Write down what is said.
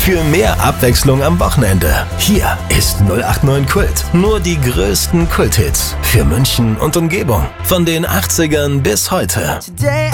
Für mehr Abwechslung am Wochenende. Hier ist 089 Kult. Nur die größten Kulthits für München und Umgebung. Von den 80ern bis heute. Today